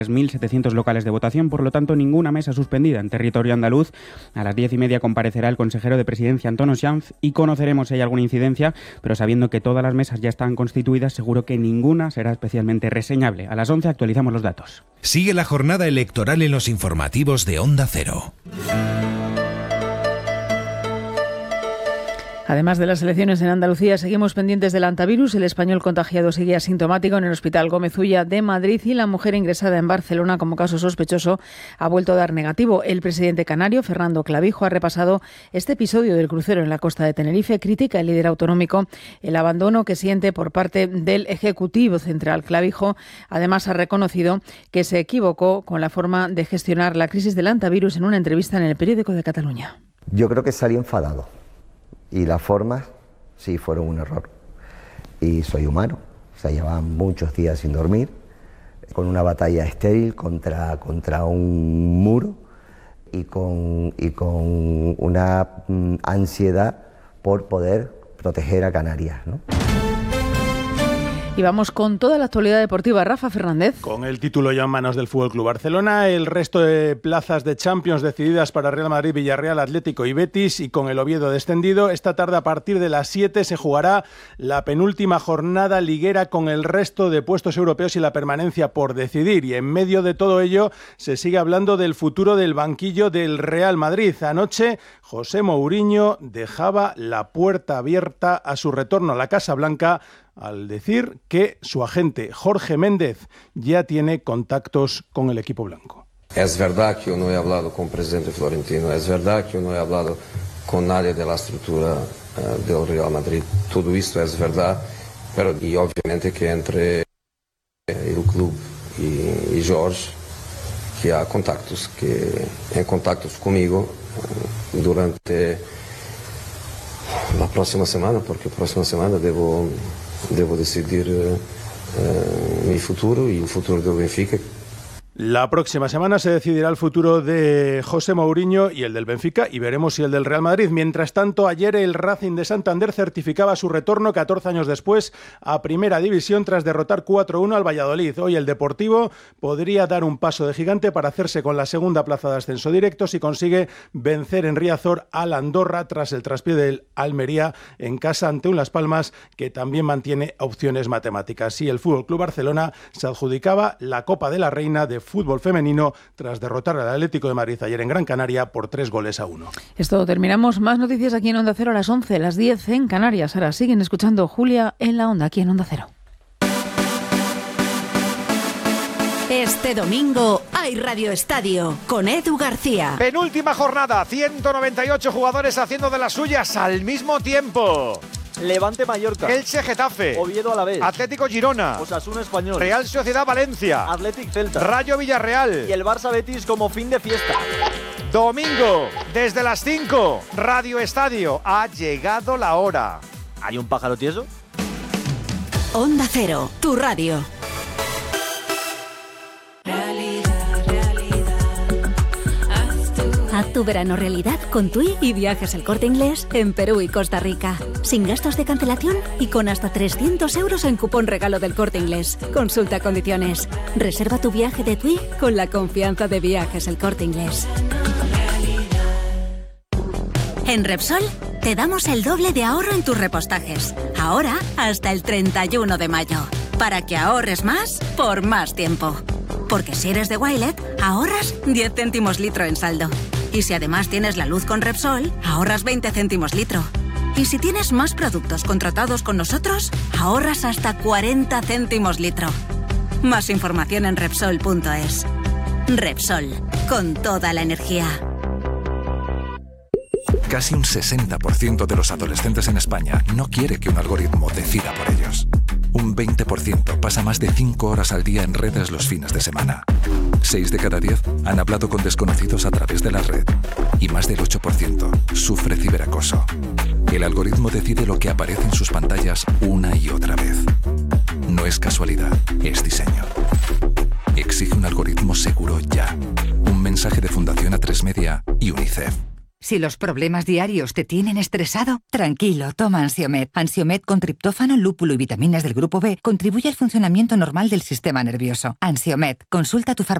1.700 locales de votación, por lo tanto ninguna mesa suspendida en territorio andaluz. A las 10:30 comparecerá el consejero de Presidencia, Antonio Sanz, y conoceremos si hay alguna incidencia, pero sabiendo que todas las mesas ya están constituidas, seguro que ninguna será especialmente reseñable. A las 11 actualizamos los datos. Sigue la jornada electoral en los informativos de Onda Cero. Además de las elecciones en Andalucía, seguimos pendientes del hantavirus. El español contagiado sigue asintomático en el Hospital Gómez Ulla de Madrid y la mujer ingresada en Barcelona como caso sospechoso ha vuelto a dar negativo. El presidente canario, Fernando Clavijo, ha repasado este episodio del crucero en la costa de Tenerife. Critica el líder autonómico el abandono que siente por parte del Ejecutivo Central. Clavijo además ha reconocido que se equivocó con la forma de gestionar la crisis del hantavirus en una entrevista en el Periódico de Cataluña. Yo creo que salí enfadado. Y las formas, sí, fueron un error. Y soy humano, o sea, llevaba muchos días sin dormir, con una batalla estéril contra un muro y con una ansiedad por poder proteger a Canarias, ¿no? Y vamos con toda la actualidad deportiva. Rafa Fernández. Con el título ya en manos del Fútbol Club Barcelona, el resto de plazas de Champions decididas para Real Madrid, Villarreal, Atlético y Betis, y con el Oviedo descendido, esta tarde a partir de las 7 se jugará la penúltima jornada liguera con el resto de puestos europeos y la permanencia por decidir. Y en medio de todo ello se sigue hablando del futuro del banquillo del Real Madrid. Anoche José Mourinho dejaba la puerta abierta a su retorno a la Casa Blanca al decir que su agente Jorge Méndez ya tiene contactos con el equipo blanco. Es verdad que yo no he hablado con el presidente Florentino, es verdad que yo no he hablado con nadie de la estructura del Real Madrid. Todo esto es verdad, pero y obviamente que entre el club y Jorge, que hay contactos, que en contactos conmigo durante la próxima semana, porque la próxima semana debo decidir mi futuro y el futuro del Benfica. La próxima semana se decidirá el futuro de José Mourinho y el del Benfica, y veremos si el del Real Madrid. Mientras tanto, ayer el Racing de Santander certificaba su retorno 14 años después a Primera División tras derrotar 4-1 al Valladolid. Hoy el Deportivo podría dar un paso de gigante para hacerse con la segunda plaza de ascenso directo si consigue vencer en Riazor al Andorra tras el traspié del Almería en casa ante un Las Palmas que también mantiene opciones matemáticas. Y el Fútbol Club Barcelona se adjudicaba la Copa de la Reina de fútbol femenino tras derrotar al Atlético de Madrid ayer en Gran Canaria por 3-1. Esto terminamos. Más noticias aquí en Onda Cero a las 11, las 10 en Canarias. Ahora siguen escuchando Julia en la Onda, aquí en Onda Cero. Este domingo hay Radio Estadio con Edu García. Penúltima jornada, 198 jugadores haciendo de las suyas al mismo tiempo. Levante Mallorca, Elche Getafe, Oviedo Alavés, Atlético Girona, Osasuna Español, Real Sociedad Valencia, Athletic Celta, Rayo Villarreal y el Barça Betis como fin de fiesta. Domingo, desde las 5, Radio Estadio, ha llegado la hora. ¿Hay un pájaro tieso? Onda Cero, tu radio. Haz tu verano realidad con TUI y Viajes El Corte Inglés en Perú y Costa Rica. Sin gastos de cancelación y con hasta 300 euros en cupón regalo del Corte Inglés. Consulta condiciones. Reserva tu viaje de TUI con la confianza de Viajes El Corte Inglés. En Repsol te damos el doble de ahorro en tus repostajes. Ahora hasta el 31 de mayo. Para que ahorres más por más tiempo. Porque si eres de Wilet, ahorras 10 céntimos litro en saldo. Y si además tienes la luz con Repsol, ahorras 20 céntimos litro. Y si tienes más productos contratados con nosotros, ahorras hasta 40 céntimos litro. Más información en Repsol.es. Repsol, con toda la energía. Casi un 60% de los adolescentes en España no quiere que un algoritmo decida por ellos. Un 20% pasa más de 5 horas al día en redes los fines de semana. 6 de cada 10 han hablado con desconocidos a través de la red. Y más del 8% sufre ciberacoso. El algoritmo decide lo que aparece en sus pantallas una y otra vez. No es casualidad, es diseño. Exige un algoritmo seguro ya. Un mensaje de Fundación A3 Media y UNICEF. Si los problemas diarios te tienen estresado, tranquilo, toma Ansiomed. Ansiomed con triptófano, lúpulo y vitaminas del grupo B contribuye al funcionamiento normal del sistema nervioso. Ansiomed, consulta a tu farmacéutico